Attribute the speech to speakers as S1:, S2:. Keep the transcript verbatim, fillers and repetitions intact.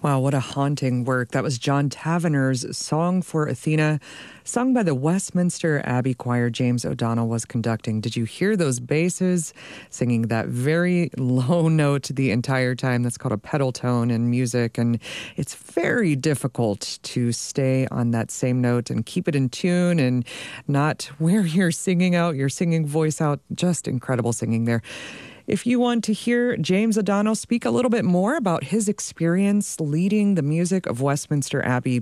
S1: Wow, what a haunting work. That was John Tavener's Song for Athena, sung by the Westminster Abbey Choir. James O'Donnell was conducting. Did you hear those basses singing that very low note the entire time? That's called a pedal tone in music, and it's very difficult to stay on that same note and keep it in tune and not wear your singing out, your singing voice out. Just incredible singing there. If you want to hear James O'Donnell speak a little bit more about his experience leading the music of Westminster Abbey